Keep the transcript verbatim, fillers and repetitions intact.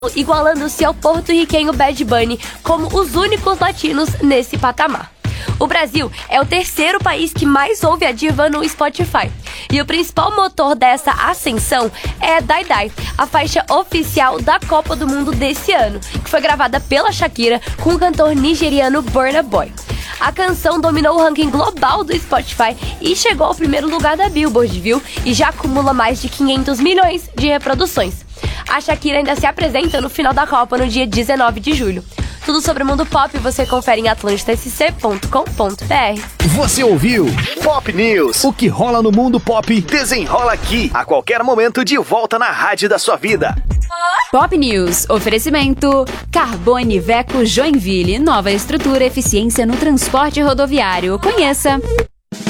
igualando-se ao porto-riquenho Bad Bunny como os únicos latinos nesse patamar. O Brasil é o terceiro país que mais ouve a diva no Spotify. E o principal motor dessa ascensão é Die Die, a faixa oficial da Copa do Mundo desse ano, que foi gravada pela Shakira com o cantor nigeriano Burna Boy. A canção dominou o ranking global do Spotify e chegou ao primeiro lugar da Billboard, viu? E já acumula mais de quinhentos milhões de reproduções. A Shakira ainda se apresenta no final da Copa no dia dezenove de julho. Tudo sobre o mundo pop você confere em atlântida s c ponto com ponto b r. Você ouviu Pop News. O que rola no mundo pop desenrola aqui, a qualquer momento, de volta na rádio da sua vida. Pop News. Oferecimento Carbone Veco Joinville. Nova estrutura, eficiência no transporte rodoviário. Conheça.